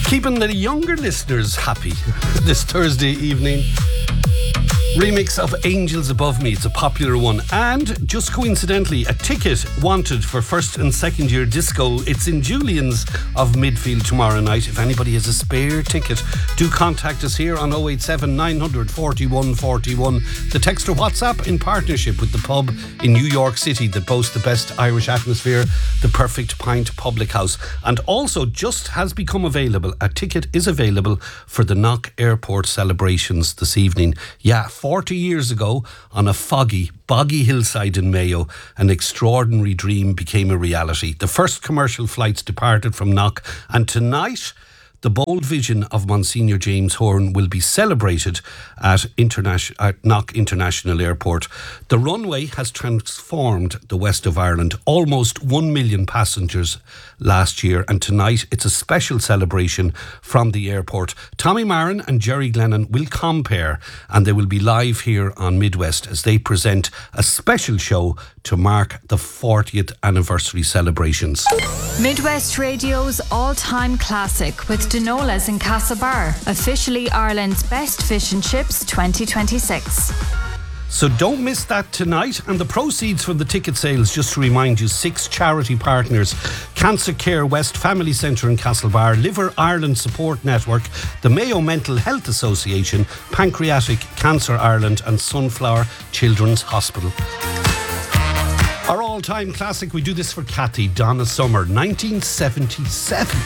Keeping the younger listeners happy this Thursday evening. Remix of Angels Above Me. It's a popular one. And just coincidentally, a ticket wanted for first and second year disco. It's in Julian's of Midfield tomorrow night. If anybody has a spare ticket, do contact us here on 087 900 41 41. The text or WhatsApp in partnership with the pub in New York City that boasts the best Irish atmosphere, the Perfect Pint Public House. And also just has become available, a ticket is available for the Knock Airport celebrations this evening. Yeah, 40 years ago, on a foggy, boggy hillside in Mayo, an extraordinary dream became a reality. The first commercial flights departed from Knock, and tonight, the bold vision of Monsignor James Horan will be celebrated at Knock International Airport. The runway has transformed the west of Ireland. Almost 1 million passengers last year, and tonight it's a special celebration from the airport. Tommy Marin and Jerry Glennon will compare, and they will be live here on Midwest as they present a special show to mark the 40th anniversary celebrations. Midwest Radio's all-time classic with Denolas in Castlebar, officially Ireland's best fish and chips 2026. So don't miss that tonight. And the proceeds from the ticket sales, just to remind you, 6 charity partners: Cancer Care West Family Centre in Castlebar, Liver Ireland Support Network, the Mayo Mental Health Association, Pancreatic Cancer Ireland and Sunflower Children's Hospital. Our all-time classic, we do this for Kathy, Donna Summer, 1977.